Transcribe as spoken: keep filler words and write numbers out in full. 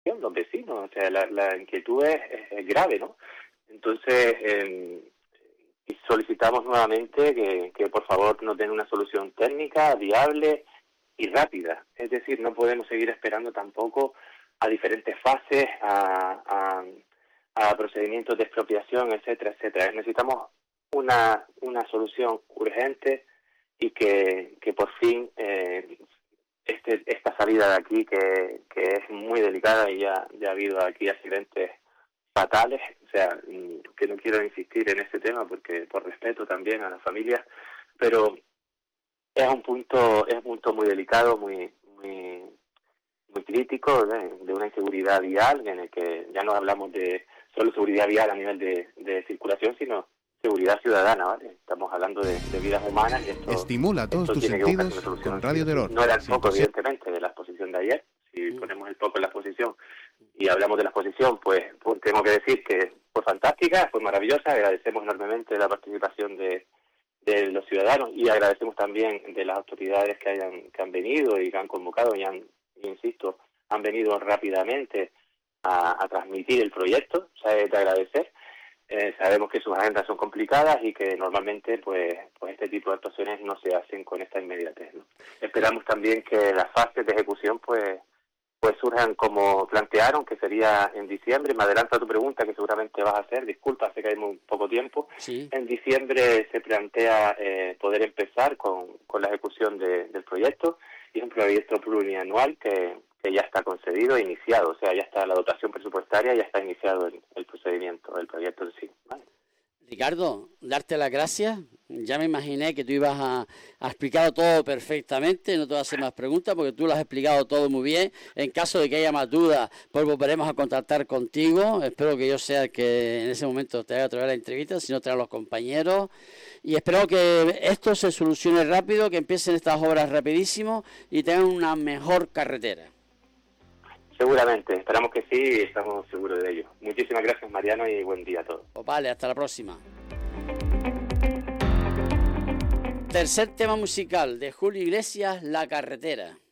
los vecinos, o sea, la, la inquietud es, es, es grave, ¿no? Entonces, eh, solicitamos nuevamente que, que por favor nos den una solución técnica, viable y rápida. Es decir, no podemos seguir esperando tampoco a diferentes fases, a, a, a procedimientos de expropiación, etcétera, etcétera. Necesitamos una, una solución urgente y que, que por fin eh, este, esta salida de aquí, que, que es muy delicada y ya, ya ha habido aquí accidentes fatales, o sea, que no quiero insistir en ese tema porque por respeto también a las familias, pero es un punto es un punto muy delicado, muy muy muy crítico, de, de una inseguridad vial, en el que ya no hablamos de solo seguridad vial a nivel de, de circulación, sino seguridad ciudadana, ¿vale? Estamos hablando de, de vidas humanas y esto, estimula todos esto tus tiene sentidos con Radio Terror. No era el foco, evidentemente, de la exposición de ayer. Si ponemos el foco en la exposición y hablamos de la exposición, pues, pues tengo que decir que fue fantástica, fue maravillosa. Agradecemos enormemente la participación de, de los ciudadanos y agradecemos también de las autoridades que hayan que han venido y que han convocado y han, insisto, han venido rápidamente a, a transmitir el proyecto. O sea, es de agradecer. Eh, sabemos que sus agendas son complicadas y que normalmente pues pues este tipo de actuaciones no se hacen con esta inmediatez, ¿no? Esperamos también que las fases de ejecución pues pues surjan como plantearon, que sería en diciembre. Me adelanto a tu pregunta, que seguramente vas a hacer, disculpa, sé que hay muy poco tiempo. Sí. En diciembre se plantea eh, poder empezar con, con la ejecución de, del proyecto, y es un proyecto plurianual que, que ya está concedido e iniciado, o sea, ya está la dotación presupuestaria, ya está iniciado el, el procedimiento, el proyecto en sí, ¿vale? Ricardo, darte las gracias. Ya me imaginé que tú ibas a, a explicar todo perfectamente, no te voy a hacer más preguntas porque tú lo has explicado todo muy bien. En caso de que haya más dudas, pues volveremos a contactar contigo. Espero que yo sea el que en ese momento te haga traer la entrevista, si no traer a los compañeros. Y espero que esto se solucione rápido, que empiecen estas obras rapidísimo y tengan una mejor carretera. Seguramente, esperamos que sí y estamos seguros de ello. Muchísimas gracias, Mariano, y buen día a todos. Pues vale, hasta la próxima. Tercer tema musical de Julio Iglesias, La Carretera.